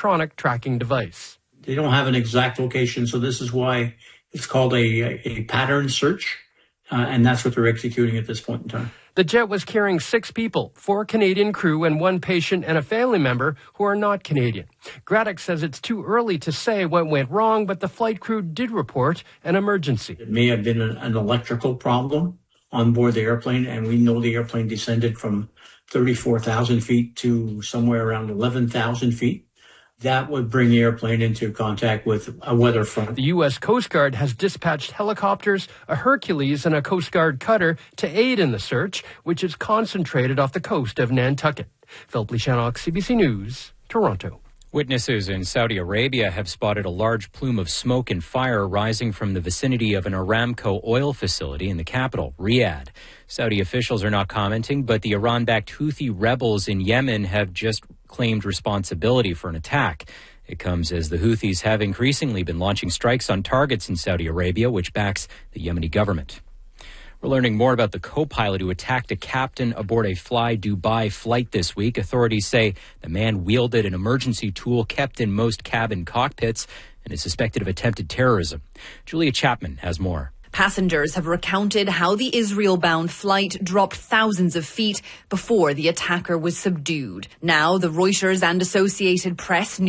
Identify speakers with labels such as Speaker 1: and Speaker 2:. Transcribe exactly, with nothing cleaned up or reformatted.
Speaker 1: electronic tracking device.
Speaker 2: They don't have an exact location, so this is why it's called a, a pattern search, uh, and that's what they're executing at this point in time.
Speaker 1: The jet was carrying six people, four Canadian crew and one patient and a family member who are not Canadian. Graddock says it's too early to say what went wrong, but the flight crew did report an emergency.
Speaker 2: It may have been an, an electrical problem on board the airplane, and we know the airplane descended from thirty-four thousand feet to somewhere around eleven thousand feet. That would bring the airplane into contact with a weather front.
Speaker 1: The U S Coast Guard has dispatched helicopters, a Hercules, and a Coast Guard cutter to aid in the search, which is concentrated off the coast of Nantucket. Philip Lishanok, C B C News, Toronto.
Speaker 3: Witnesses in Saudi Arabia have spotted a large plume of smoke and fire rising from the vicinity of an Aramco oil facility in the capital, Riyadh. Saudi officials are not commenting, but the Iran-backed Houthi rebels in Yemen have just claimed responsibility for an attack. It comes as the Houthis have increasingly been launching strikes on targets in Saudi Arabia, which backs the Yemeni government. We're learning more about the co-pilot who attacked a captain aboard a Fly Dubai flight this week. Authorities say the man wielded an emergency tool kept in most cabin cockpits and is suspected of attempted terrorism. Julia Chapman has more.
Speaker 4: Passengers have recounted how the Israel-bound flight dropped thousands of feet before the attacker was subdued. Now, the Reuters and Associated Press